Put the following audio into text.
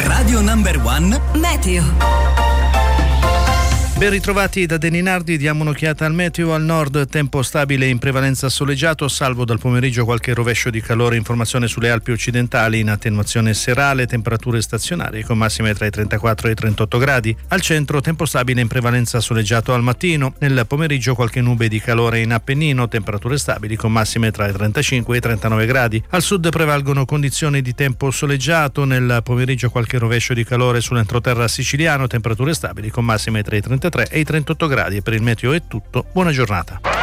Radio Number One Meteo. Ben ritrovati da Deninardi, diamo un'occhiata al meteo. Al nord tempo stabile in prevalenza soleggiato, salvo dal pomeriggio qualche rovescio di calore. Informazione sulle Alpi occidentali in attenuazione serale, temperature stazionarie con massime tra i 34 e i 38 gradi. Al centro tempo stabile in prevalenza soleggiato al mattino, nel pomeriggio qualche nube di calore in Appennino, temperature stabili con massime tra i 35 e i 39 gradi. Al sud prevalgono condizioni di tempo soleggiato, nel pomeriggio qualche rovescio di calore sull'entroterra siciliano, temperature stabili con massime tra i 33 e i 38 gradi. Per il meteo è tutto, buona giornata.